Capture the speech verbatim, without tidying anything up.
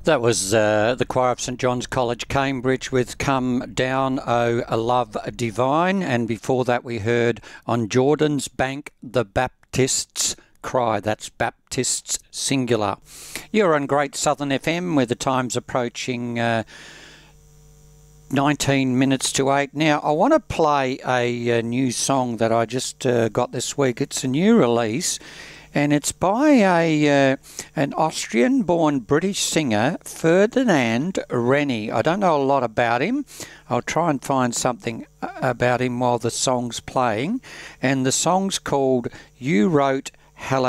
That was uh, the choir of St John's College, Cambridge, with Come Down, O Love Divine. And before that we heard On Jordan's Bank, the Baptists Cry. That's Baptists singular. You're on Great Southern F M where the time's approaching uh, nineteen minutes to eight. Now, I want to play a, a new song that I just uh, got this week. It's a new release. And it's by a uh, an Austrian-born British singer, Ferdinand Rennie. I don't know a lot about him. I'll try and find something about him while the song's playing. And the song's called You Wrote Hello.